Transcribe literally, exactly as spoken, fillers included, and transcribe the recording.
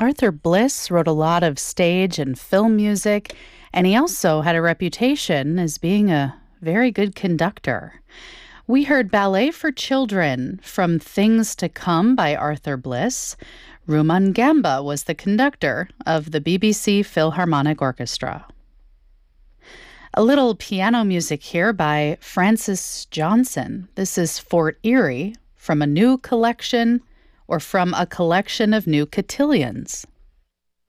Arthur Bliss wrote a lot of stage and film music, and he also had a reputation as being a very good conductor. We heard Ballet for Children from Things to Come by Arthur Bliss. Ruman Gamba was the conductor of the B B C Philharmonic Orchestra. A little piano music here by Francis Johnson. This is Fort Erie from a new collection or from a collection of new cotillions.